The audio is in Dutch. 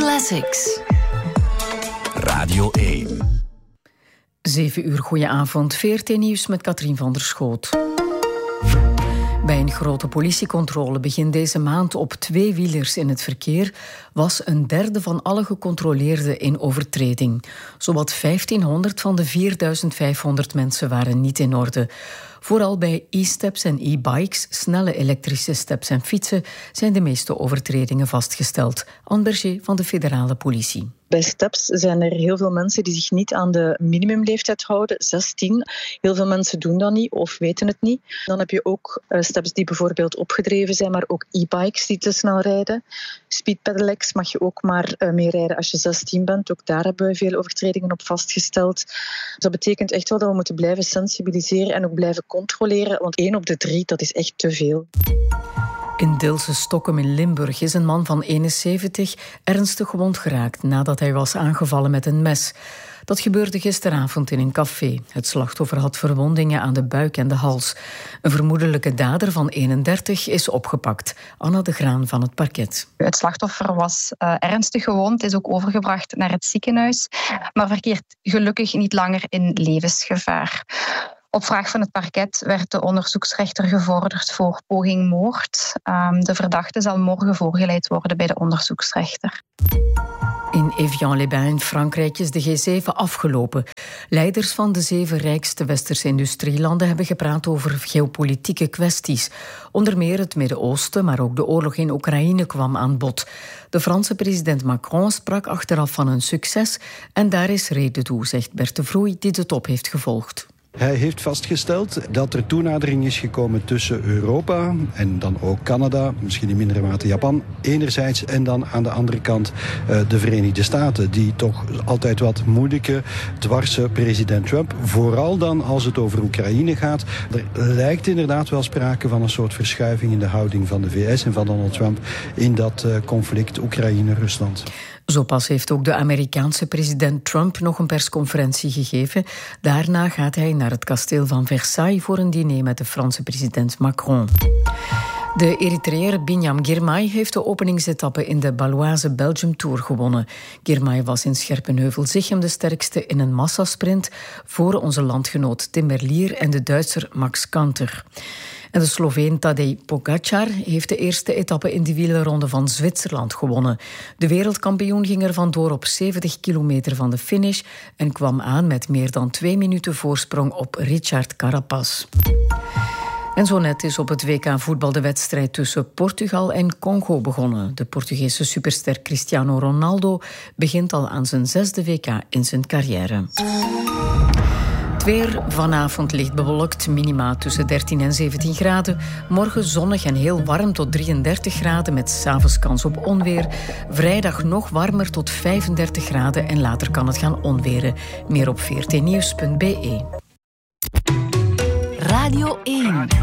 Classics. Radio 1. 7 uur, goedenavond. VRT Nieuws met Katrien van der Schoot. Bij een grote politiecontrole begin deze maand op tweewielers in het verkeer was een derde van alle gecontroleerden in overtreding. Zowat 1500 van de 4500 mensen waren niet in orde. Vooral bij e-steps en e-bikes, snelle elektrische steps en fietsen, zijn de meeste overtredingen vastgesteld. Anne Berger van de federale politie. Bij steps zijn er heel veel mensen die zich niet aan de minimumleeftijd houden, 16. Heel veel mensen doen dat niet of weten het niet. Dan heb je ook steps die bijvoorbeeld opgedreven zijn, maar ook e-bikes die te snel rijden. Speedpedelecs mag je ook maar mee rijden als je 16 bent. Ook daar hebben we veel overtredingen op vastgesteld. Dus dat betekent echt wel dat we moeten blijven sensibiliseren en ook blijven controleren, want 1 op de 3, dat is echt te veel. In Dilse-Stokkum in Limburg is een man van 71 ernstig gewond geraakt nadat hij was aangevallen met een mes. Dat gebeurde gisteravond in een café. Het slachtoffer had verwondingen aan de buik en de hals. Een vermoedelijke dader van 31 is opgepakt. Anna de Graan van het parket. Het slachtoffer was ernstig gewond, is ook overgebracht naar het ziekenhuis, maar verkeert gelukkig niet langer in levensgevaar. Op vraag van het parket werd de onderzoeksrechter gevorderd voor poging moord. De verdachte zal morgen voorgeleid worden bij de onderzoeksrechter. In Evian-les-Bains in Frankrijk is de G7 afgelopen. Leiders van de 7 rijkste westerse industrielanden hebben gepraat over geopolitieke kwesties. Onder meer het Midden-Oosten, maar ook de oorlog in Oekraïne kwam aan bod. De Franse president Macron sprak achteraf van een succes en daar is reden toe, zegt Bert de Vroei, die de top heeft gevolgd. Hij heeft vastgesteld dat er toenadering is gekomen tussen Europa en dan ook Canada, misschien in mindere mate Japan, enerzijds, en dan aan de andere kant de Verenigde Staten, die toch altijd wat moeilijke dwarse president Trump, vooral dan als het over Oekraïne gaat. Er lijkt inderdaad wel sprake van een soort verschuiving in de houding van de VS en van Donald Trump in dat conflict Oekraïne-Rusland. Zo pas heeft ook de Amerikaanse president Trump nog een persconferentie gegeven. Daarna gaat hij naar het kasteel van Versailles voor een diner met de Franse president Macron. De Eritreër Binyam Girmay heeft de openingsetappe in de Baloise Belgium Tour gewonnen. Girmay was in Scherpenheuvel-Zichem de sterkste in een massasprint voor onze landgenoot Tim Merlier en de Duitser Max Kanter. En de Sloveen Tadej Pogačar heeft de eerste etappe in de wielerronde van Zwitserland gewonnen. De wereldkampioen ging er vandoor op 70 kilometer van de finish en kwam aan met meer dan 2 minuten voorsprong op Richard Carapaz. En zo net is op het WK voetbal de wedstrijd tussen Portugal en Congo begonnen. De Portugese superster Cristiano Ronaldo begint al aan zijn 6e WK in zijn carrière. Het weer vanavond licht bewolkt, minima tussen 13 en 17 graden. Morgen zonnig en heel warm tot 33 graden met 's avonds kans op onweer. Vrijdag nog warmer tot 35 graden en later kan het gaan onweren. Meer op vrtnieuws.be. Radio 1.